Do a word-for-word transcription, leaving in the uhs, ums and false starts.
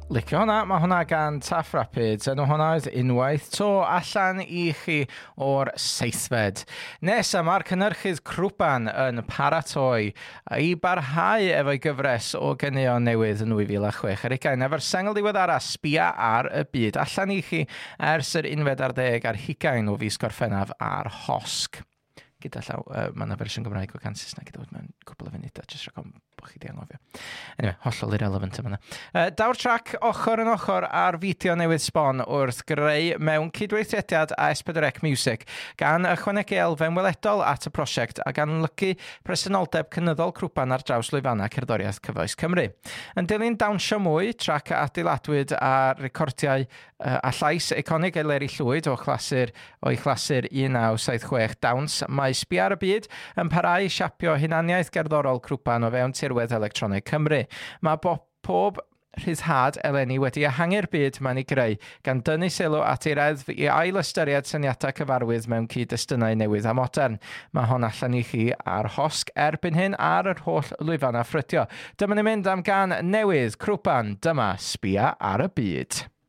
Licio hwnna, mae hwnna gan Taff Rapids, yn hwnna oedd unwaith to allan i chi o'r seithfed. Nesa, mae'r cynnyrchydd Crwpan yn paratoi i barhau efo'i gyfres o ganeuon newydd yn nwy fil a chwech ar ugain. Efo'r sengl diweddara sbia ar y byd allan i chi ers yr unfed ar ddeg ar hugain o fis Gorffennaf ar Hosg. Gyda llaw, uh, mae yna fersiwn Gymraeg o gan Saesneg gyda mewn cwbl o funudau, jyst rhaid bod chi di anghofio. Anyway, hollol irrelevant yma yna. Uh, dawr trac ochr yn ochr ar fideo newydd sbon wrth greu mewn cydweithrediad a S pedwar C Music gan ychwanegu elfen weledol at y prosiect a gan lygu presenoldeb cynyddol Crwpan ar draws lwyfanna cerddoriaeth Cyfoes Cymru. Yn dilyn dawnsio mwy, trac adeiladwyd a recordiau uh, a llais eiconig Eleri Llwyd o clasur o'i clasur un naw saith chwech dawns mae Sbia ar y byd yn parhau siapio hunaniaeth gerddorol Crwpan o fewn tirwedd electronig Cymru. Mae bo- pob rhyddhad eleni wedi ehangu'r byd mae'n ei greu gan dynnu sylw at ei reddf i ail ystyried syniadau cyfarwydd mewn cyd-destynau newydd a modern. Mae hon allan i chi ar Hosg erbyn hyn ar yr holl lwyfanna ffrydio. Dyma ni'n mynd am gan newydd Crwpan, dyma Sbia ar y byd.